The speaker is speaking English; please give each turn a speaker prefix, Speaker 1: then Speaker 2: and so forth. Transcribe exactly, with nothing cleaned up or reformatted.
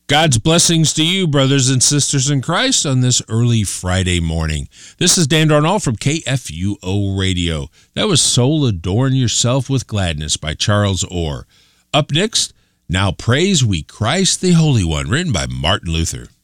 Speaker 1: God's blessings to you, brothers and sisters in Christ, on this early Friday morning. This is Dan Darnall from K F U O Radio. That was Soul Adorn Yourself with Gladness by Charles Orr. Up next, Now Praise We Christ the Holy One, written by Martin Luther.